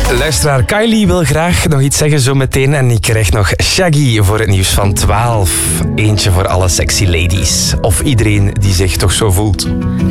Luisteraar Kylie wil graag nog iets zeggen zo meteen. En ik krijg nog Shaggy voor het nieuws van 12. Eentje voor alle sexy ladies. Of iedereen die zich toch zo voelt.